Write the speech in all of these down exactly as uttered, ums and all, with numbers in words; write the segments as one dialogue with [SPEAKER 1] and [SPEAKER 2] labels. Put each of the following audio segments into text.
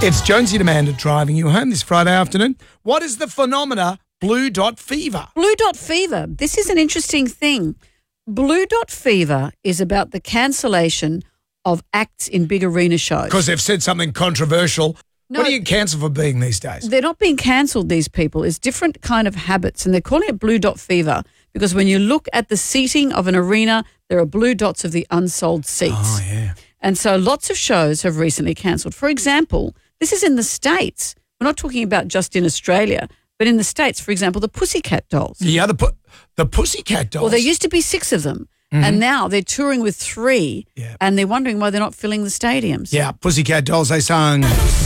[SPEAKER 1] It's Jonesy and Amanda driving you home this Friday afternoon. What is the phenomena Blue Dot Fever?
[SPEAKER 2] Blue Dot Fever. This is an interesting thing. Blue Dot Fever is about the cancellation of acts in big arena shows.
[SPEAKER 1] Because they've said something controversial.
[SPEAKER 2] No,
[SPEAKER 1] what do you cancel for being these days?
[SPEAKER 2] They're not being cancelled, these people. It's different kind of habits, and they're calling it Blue Dot Fever because when you look at the seating of an arena, there are blue dots of the unsold seats.
[SPEAKER 1] Oh, yeah.
[SPEAKER 2] And so lots of shows have recently cancelled. For example, this is in the States. We're not talking about just in Australia, but in the States, for example, the Pussycat Dolls.
[SPEAKER 1] Yeah, the, pu- the Pussycat Dolls.
[SPEAKER 2] Well, there used to be six of them, mm-hmm. and now they're touring with three,
[SPEAKER 1] yeah.
[SPEAKER 2] and they're wondering why they're not filling the stadiums.
[SPEAKER 1] Yeah, Pussycat Dolls, they sung...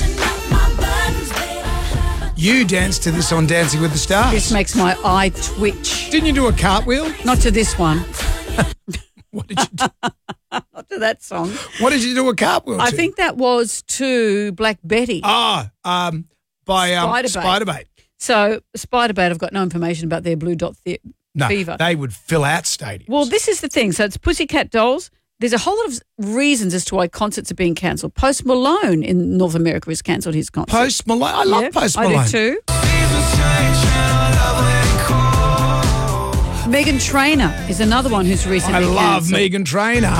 [SPEAKER 1] You danced to this on Dancing with the Stars.
[SPEAKER 2] This makes my eye twitch.
[SPEAKER 1] Didn't you do a cartwheel?
[SPEAKER 2] Not to this one.
[SPEAKER 1] What did you do?
[SPEAKER 2] Not to that song.
[SPEAKER 1] What did you do a cartwheel to?
[SPEAKER 2] I think that was to Black Betty.
[SPEAKER 1] Ah, um, by um,
[SPEAKER 2] Spiderbait.
[SPEAKER 1] Spiderbait.
[SPEAKER 2] So Spiderbait, I've got no information about their Blue Dot the-
[SPEAKER 1] no,
[SPEAKER 2] Fever.
[SPEAKER 1] They would fill out stadiums.
[SPEAKER 2] Well, this is the thing. So it's Pussycat Dolls. There's a whole lot of reasons as to why concerts are being cancelled. Post Malone in North America has cancelled his concert.
[SPEAKER 1] Post Malone? I love
[SPEAKER 2] yeah,
[SPEAKER 1] Post Malone.
[SPEAKER 2] I do too. Meghan Trainor is another one who's recently
[SPEAKER 1] I love
[SPEAKER 2] cancelled.
[SPEAKER 1] Meghan Trainor.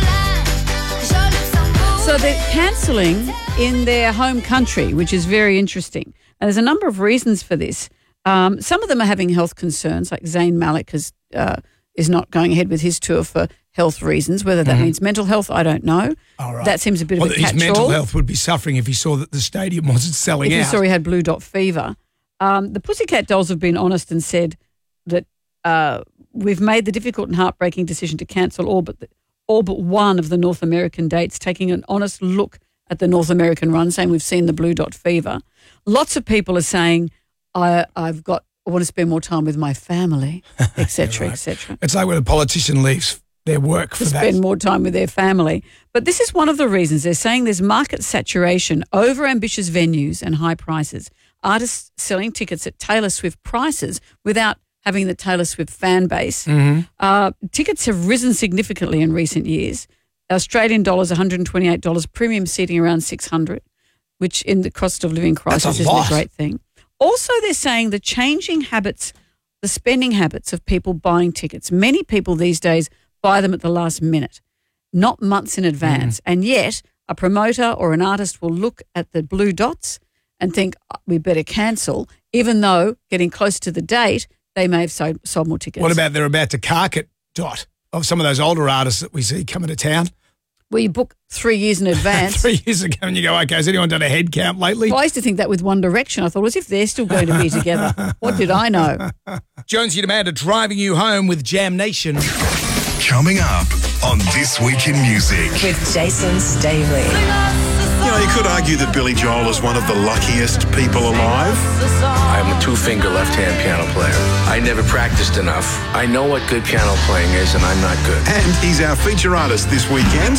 [SPEAKER 2] So they're cancelling in their home country, which is very interesting. And there's a number of reasons for this. Um, some of them are having health concerns, like Zayn Malik has, uh, is not going ahead with his tour for health reasons. Whether that mm-hmm. means mental health, I don't know.
[SPEAKER 1] All right.
[SPEAKER 2] That seems a bit
[SPEAKER 1] well,
[SPEAKER 2] of a catch-all.
[SPEAKER 1] His mental health would be suffering if he saw that the stadium wasn't selling
[SPEAKER 2] if
[SPEAKER 1] out.
[SPEAKER 2] If he saw he had Blue Dot Fever. Um, the Pussycat Dolls have been honest and said that uh, we've made the difficult and heartbreaking decision to cancel all but the, all but one of the North American dates, taking an honest look at the North American run, saying we've seen the Blue Dot Fever. Lots of people are saying, I, I've got, I want to spend more time with my family, et cetera,
[SPEAKER 1] right.
[SPEAKER 2] et cetera.
[SPEAKER 1] It's like when a politician leaves their work for
[SPEAKER 2] to
[SPEAKER 1] that.
[SPEAKER 2] spend more time with their family. But this is one of the reasons. They're saying there's market saturation, over-ambitious venues and high prices. Artists selling tickets at Taylor Swift prices without having the Taylor Swift fan base.
[SPEAKER 1] Mm-hmm.
[SPEAKER 2] Uh, tickets have risen significantly in recent years. Australian dollars, one hundred twenty-eight dollars, premium seating around six hundred dollars, which in the cost of living crisis isn't a great thing. Also, they're saying the changing habits, the spending habits of people buying tickets. Many people these days buy them at the last minute, not months in advance. Mm. And yet a promoter or an artist will look at the blue dots and think oh, we better cancel, even though getting close to the date, they may have sold, sold more tickets.
[SPEAKER 1] What about they're about to carket dot of some of those older artists that we see coming to town?
[SPEAKER 2] Well, you book three years in advance.
[SPEAKER 1] Three years ago and you go, okay, has anyone done a head count lately?
[SPEAKER 2] Well, I used to think that with One Direction. I thought, as if they're still going to be together. What did I know?
[SPEAKER 1] Jonesy and Amanda driving you home with Jam Nation.
[SPEAKER 3] Coming up on This Week in Music.
[SPEAKER 4] With Jason Staley.
[SPEAKER 5] You know, you could argue that Billy Joel is one of the luckiest people alive.
[SPEAKER 6] I'm a two-finger left-hand piano player. I never practiced enough. I know what good piano playing is, and I'm not good.
[SPEAKER 5] And he's our feature artist this weekend.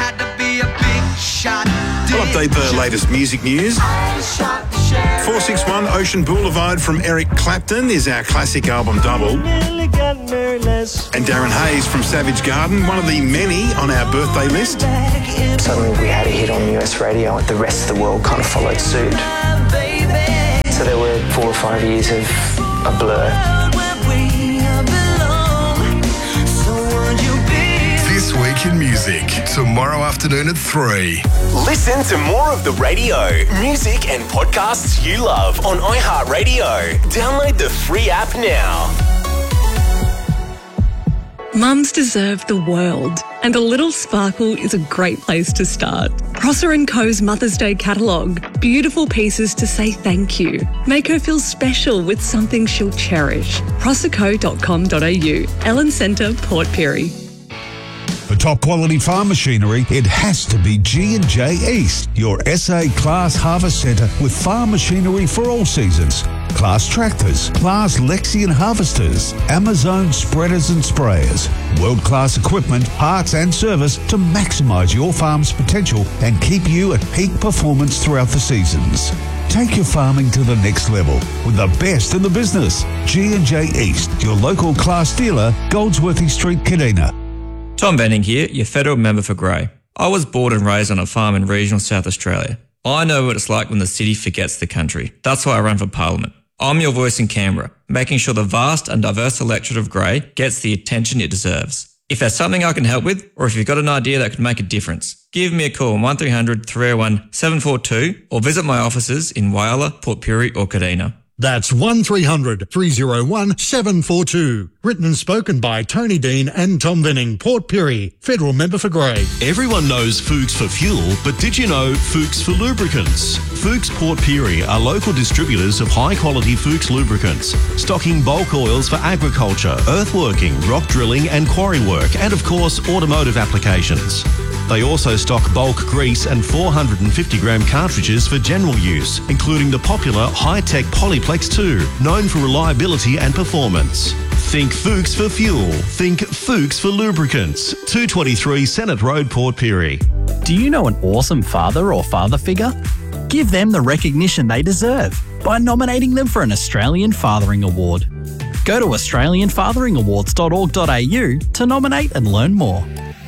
[SPEAKER 5] We'll update the latest music news. four six one Ocean Boulevard from Eric Clapton is our classic album double. And Darren Hayes from Savage Garden, one of the many on our birthday list.
[SPEAKER 7] Suddenly we had a hit on U S radio and the rest of the world kind of followed suit. So there were four or five years of a blur.
[SPEAKER 3] This Week in Music, tomorrow afternoon at three.
[SPEAKER 8] Listen to more of the radio, music and podcasts you love on iHeartRadio. Download the free app now.
[SPEAKER 9] Mums deserve the world, and a little sparkle is a great place to start. Prosser and Co.'s Mother's Day catalogue. Beautiful pieces to say thank you. Make her feel special with something she'll cherish. prosser co dot com dot a u. Ellen Centre, Port Pirie.
[SPEAKER 10] For top quality farm machinery, it has to be G and J East, your S A Class Harvest Centre with farm machinery for all seasons. Class tractors, Class Lexion harvesters, Amazon spreaders and sprayers, world-class equipment, parts and service to maximise your farm's potential and keep you at peak performance throughout the seasons. Take your farming to the next level with the best in the business. G and J East, your local Class dealer, Goldsworthy Street, Kadina.
[SPEAKER 11] Tom Benning here, your federal member for Grey. I was born and raised on a farm in regional South Australia. I know what it's like when the city forgets the country. That's why I run for Parliament. I'm your voice in Canberra, making sure the vast and diverse electorate of Grey gets the attention it deserves. If there's something I can help with, or if you've got an idea that could make a difference, give me a call on one three hundred, three oh one, seven four two or visit my offices in Whyalla, Port Pirie or Kadina.
[SPEAKER 12] That's one three hundred, three oh one, seven four two. Written and spoken by Tony Dean and Tom Vinning, Port Pirie, Federal Member for Grey.
[SPEAKER 13] Everyone knows Fuchs for fuel, but did you know Fuchs for lubricants? Fuchs Port Pirie are local distributors of high-quality Fuchs lubricants, stocking bulk oils for agriculture, earthworking, rock drilling and quarry work, and of course, automotive applications. They also stock bulk grease and four hundred fifty gram cartridges for general use, including the popular high-tech Polyplex two, known for reliability and performance. Think Fuchs for fuel. Think Fuchs for lubricants. two twenty-three Senate Road, Port Pirie.
[SPEAKER 14] Do you know an awesome father or father figure? Give them the recognition they deserve by nominating them for an Australian Fathering Award. Go to australian fathering awards dot org dot a u to nominate and learn more.